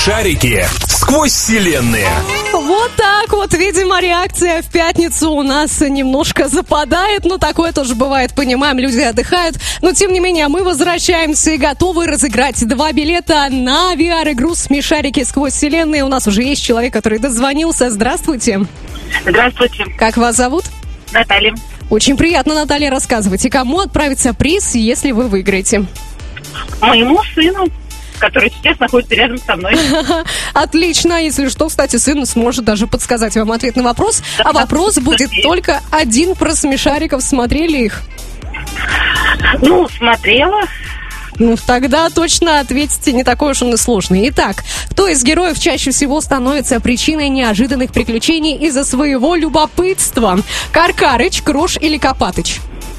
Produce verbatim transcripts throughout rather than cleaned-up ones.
Смешарики сквозь вселенные. Вот так вот, видимо, реакция в пятницу у нас немножко западает. Но такое тоже бывает, понимаем, люди отдыхают. Но, тем не менее, мы возвращаемся и готовы разыграть два билета на ви ар-игру «Смешарики сквозь вселенные». У нас уже есть человек, который дозвонился. Здравствуйте. Здравствуйте. Как вас зовут? Наталья. Очень приятно, Наталья. Рассказывайте, кому отправится приз, если вы выиграете? Моему сыну, который сейчас находится рядом со мной. Отлично. Если что, кстати, сын сможет даже подсказать вам ответ на вопрос. А вопрос будет только один про смешариков. Смотрели их? Ну, смотрела. Ну, тогда точно ответите, не такой уж он и сложный. Итак, кто из героев чаще всего становится причиной неожиданных приключений из-за своего любопытства? Каркарыч, Крош или Копатыч?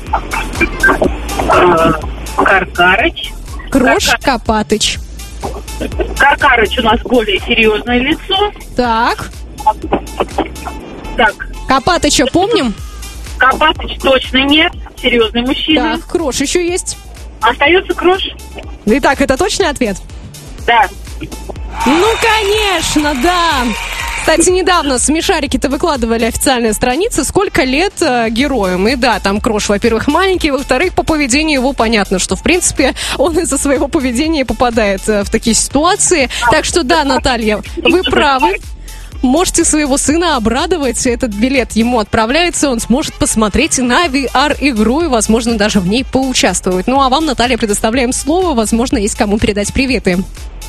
Каркарыч. Крош, Копатыч. Каркарыч у нас более серьезное лицо. Так. Так. Копатыча помним? Копатыч точно нет. Серьезный мужчина. Так, Крош еще есть. Остается Крош. Итак, это точный ответ? Да. Ну, конечно, да. Кстати, недавно смешарики-то выкладывали официальные страницы, сколько лет э, героям. И да, там Крош, во-первых, маленький, во-вторых, по поведению его понятно, что, в принципе, он из-за своего поведения попадает э, в такие ситуации. Так что да, Наталья, вы правы. Можете своего сына обрадовать. Этот билет ему отправляется. Он сможет посмотреть на ви ар-игру и, возможно, даже в ней поучаствовать. Ну, а вам, Наталья, предоставляем слово. Возможно, есть кому передать приветы.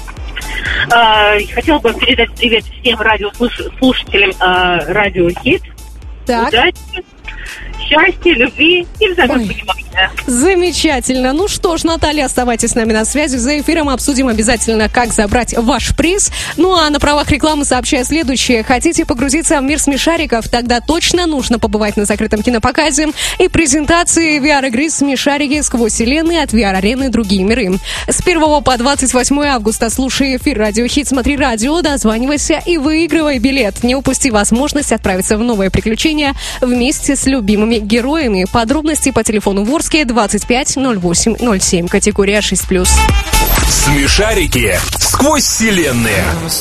Хотела бы передать привет всем радиослушателям Радио Хит. Так. Удачи, счастья, любви и взаимопонимания. Замечательно. Ну что ж, Наталья, оставайтесь с нами на связи. За эфиром обсудим обязательно, как забрать ваш приз. Ну а на правах рекламы сообщаю следующее. Хотите погрузиться в мир смешариков? Тогда точно нужно побывать на закрытом кинопоказе и презентации ви ар-игры «Смешарики сквозь вселенные» от ви ар-арены «Другие миры». С первого по двадцать восьмое августа слушай эфир Радио Хит, смотри радио, дозванивайся и выигрывай билет. Не упусти возможность отправиться в новое приключение вместе с любимыми героями. Подробности по телефону Ворске двадцать пять ноль восемь ноль семь, категория шесть плюс. Смешарики сквозь вселенные.